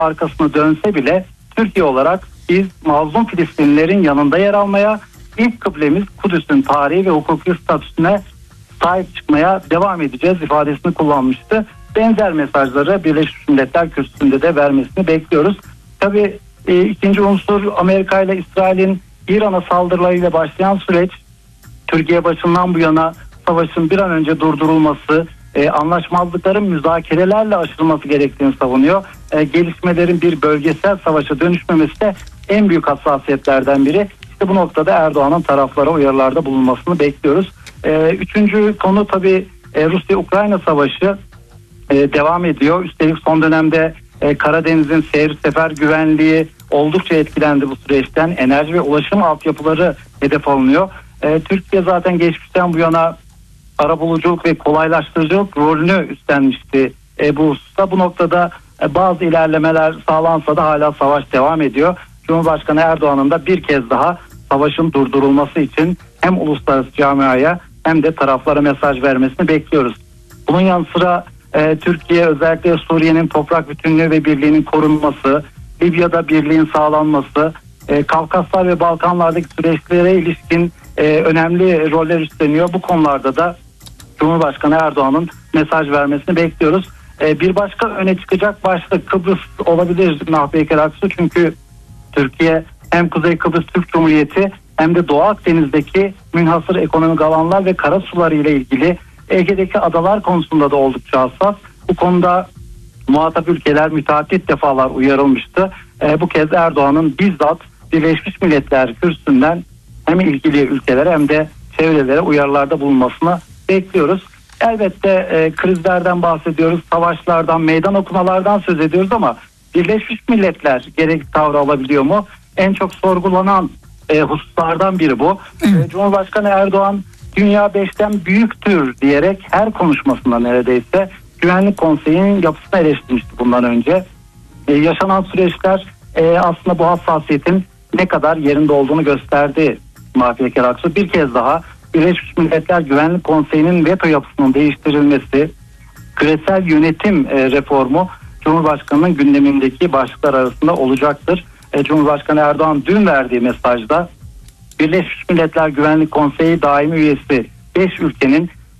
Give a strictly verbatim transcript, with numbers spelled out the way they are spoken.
arkasını dönse bile Türkiye olarak biz mazlum Filistinlilerin yanında yer almaya, ilk kıblemiz Kudüs'ün tarihi ve hukuki statüsüne sahip çıkmaya devam edeceğiz ifadesini kullanmıştı. Benzer mesajları Birleşmiş Milletler Kürsüsü'nde de vermesini bekliyoruz. Tabii e, ikinci unsur Amerika ile İsrail'in İran'a saldırılarıyla başlayan süreç, Türkiye başından bu yana savaşın bir an önce durdurulması, e, anlaşmazlıkların müzakerelerle aşılması gerektiğini savunuyor. E, gelişmelerin bir bölgesel savaşa dönüşmemesi de en büyük hassasiyetlerden biri. İşte bu noktada Erdoğan'ın taraflara uyarılarda bulunmasını bekliyoruz. E, üçüncü konu tabii e, Rusya-Ukrayna savaşı e, devam ediyor. Üstelik son dönemde e, Karadeniz'in seyir sefer güvenliği oldukça etkilendi bu süreçten. Enerji ve ulaşım altyapıları hedef alınıyor. E, Türkiye zaten geçmişten bu yana arabuluculuk ve kolaylaştırıcılık rolünü üstlenmişti e, bu hususta. Bu noktada e, bazı ilerlemeler sağlansa da hala savaş devam ediyor. Cumhurbaşkanı Erdoğan'ın da bir kez daha savaşın durdurulması için hem uluslararası camiaya hem de taraflara mesaj vermesini bekliyoruz. Bunun yanı sıra e, Türkiye özellikle Suriye'nin toprak bütünlüğü ve birliğinin korunması, Libya'da birliğin sağlanması, e, Kafkaslar ve Balkanlardaki süreçlere ilişkin e, önemli roller üstleniyor. Bu konularda da Cumhurbaşkanı Erdoğan'ın mesaj vermesini bekliyoruz. E, bir başka öne çıkacak başlık Kıbrıs olabilir Mahpeyker Aksu, çünkü Türkiye hem Kuzey Kıbrıs Türk Cumhuriyeti hem de Doğu Akdeniz'deki münhasır ekonomik alanlar ve karasuları ile ilgili Ege'deki adalar konusunda da oldukça hassas. Bu konuda muhatap ülkeler müteaddit defalar uyarılmıştı. E, bu kez Erdoğan'ın bizzat Birleşmiş Milletler Kürsüsü'nden hem ilgili ülkelere hem de çevrelere uyarılarda bulunmasını bekliyoruz. Elbette e, krizlerden bahsediyoruz, savaşlardan, meydan okumalardan söz ediyoruz ama Birleşmiş Milletler gerekli tavrı alabiliyor mu? En çok sorgulanan e, hususlardan biri bu. E, Cumhurbaşkanı Erdoğan dünya beşten büyüktür diyerek her konuşmasında neredeyse Güvenlik Konseyi'nin yapısını eleştirmişti bundan önce. E, yaşanan süreçler e, aslında bu hassasiyetin ne kadar yerinde olduğunu gösterdi Mahpeyker Aksu. Bir kez daha Birleşmiş Milletler Güvenlik Konseyi'nin veto yapısının değiştirilmesi, küresel yönetim e, reformu Cumhurbaşkanı'nın gündemindeki başlıklar arasında olacaktır. E, Cumhurbaşkanı Erdoğan dün verdiği mesajda Birleşmiş Milletler Güvenlik Konseyi daimi üyesi beş ülkenin